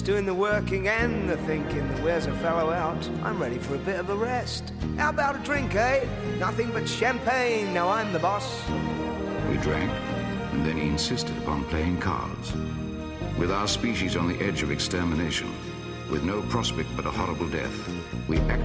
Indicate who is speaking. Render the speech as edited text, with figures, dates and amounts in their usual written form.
Speaker 1: boss doing the working and the thinking that wears a fellow out. I'm ready for a bit of a rest. How about a drink, eh? Nothing but champagne, now I'm the boss.
Speaker 2: We drank, and then he insisted upon playing cards. With our species on the edge of extermination, with no prospect but a horrible death, we